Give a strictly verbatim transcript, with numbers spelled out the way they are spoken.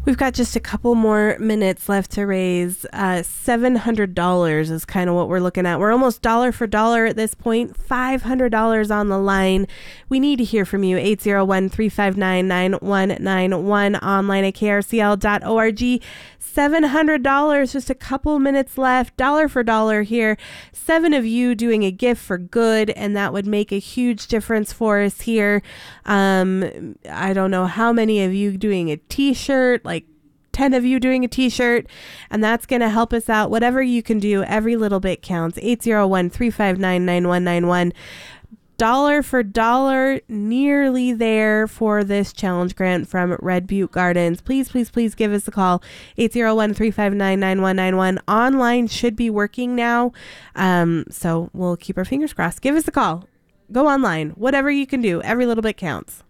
We've got just a couple more minutes left to raise. Uh, seven hundred dollars is kind of what we're looking at. We're almost dollar for dollar at this point. five hundred dollars on the line. We need to hear from you. eight zero one, three five nine, nine one nine one. Online at k r c l dot org. seven hundred dollars, just a couple minutes left. Dollar for dollar here. Seven of you doing a gift for good, and that would make a huge difference for us here. Um, I don't know how many of you doing a t-shirt, like ten of you doing a t-shirt, and that's going to help us out. Whatever you can do, every little bit counts. eight zero one, three five nine, nine one nine one. Dollar for dollar, nearly there for this challenge grant from Red Butte Gardens. Please, please, please give us a call. eight zero one, three five nine, nine one nine one. Online should be working now, um, so we'll keep our fingers crossed. Give us a call. Go online. Whatever you can do, every little bit counts.